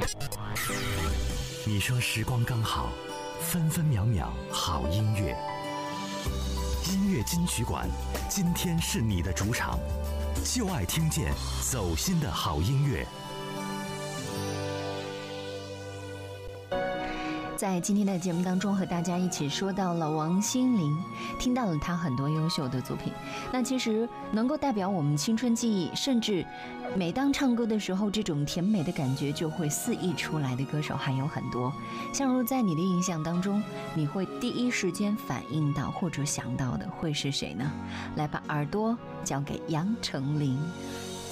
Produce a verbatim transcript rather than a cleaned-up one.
你说时光刚好，分分秒秒好音乐。音乐金曲馆，今天是你的主场，就爱听见走心的好音乐。 在今天的节目当中，和大家一起说到了王心凌，听到了她很多优秀的作品。那其实能够代表我们青春记忆，甚至每当唱歌的时候，这种甜美的感觉就会肆意出来的歌手还有很多。像如在你的印象当中，你会第一时间反应到或者想到的会是谁呢？来把耳朵交给杨丞琳。